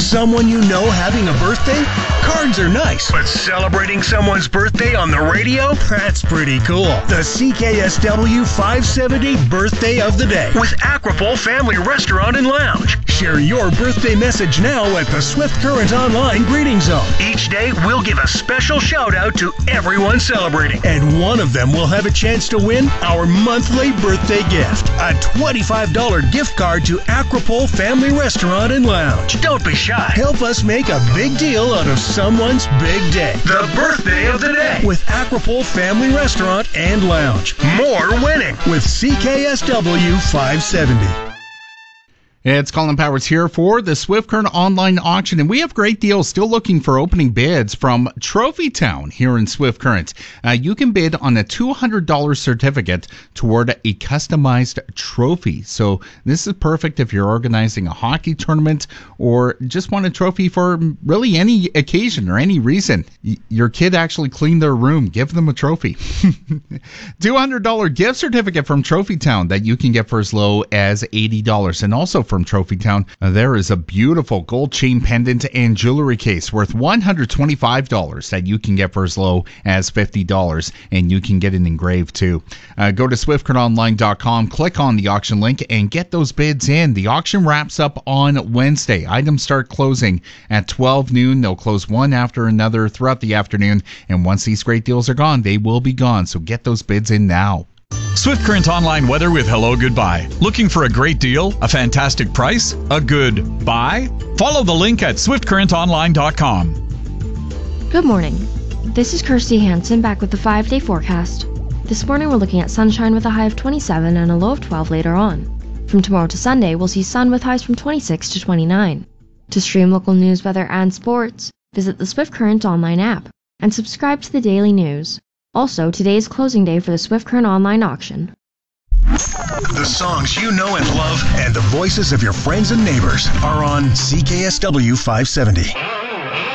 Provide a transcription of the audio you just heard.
Someone you know having a birthday? Cards are nice, but celebrating someone's birthday on the radio? That's pretty cool. The CKSW 570 Birthday of the Day with Aquapole Family Restaurant and Lounge. Share your birthday message now at the Swift Current Online Greeting Zone. Each day, we'll give a special shout out to everyone celebrating, and one of them will have a chance to win our monthly birthday gift, a $25 gift card to Aquapole Family Restaurant and Lounge. Don't be shy. Help us make a big deal out of someone's big day. The Birthday of the Day with Aquapole Family Restaurant and Lounge. More winning with CKSW 570. It's Colin Powers here for the Swift Current Online Auction, and we have great deals. Still looking for opening bids from Trophy Town here in Swift Current. You can bid on a $200 certificate toward a customized trophy. So this is perfect if you're organizing a hockey tournament or just want a trophy for really any occasion or any reason. Your kid actually cleaned their room. Give them a trophy. $200 gift certificate from Trophy Town that you can get for as low as $80. And also from Trophy Town, there is a beautiful gold chain pendant and jewelry case worth $125 that you can get for as low as $50, and you can get it engraved too. Go to swiftcurrentonline.com, click on the auction link, and get those bids in. The auction wraps up on Wednesday. Items start closing at 12 noon. They'll close one after another throughout the afternoon, and once these great deals are gone, they will be gone. So get those bids in now. Swift Current Online weather with Hello Goodbye. Looking for a great deal, a fantastic price, a good buy? Follow the link at swiftcurrentonline.com. Good morning. This is Kirsty Hansen back with the 5-day forecast. This morning we're looking at sunshine with a high of 27 and a low of 12 later on. From tomorrow to Sunday, we'll see sun with highs from 26 to 29. To stream local news, weather, and sports, visit the Swift Current Online app and subscribe to the daily news. Also, today is closing day for the Swift Current Online Auction. The songs you know and love and the voices of your friends and neighbors are on CKSW 570.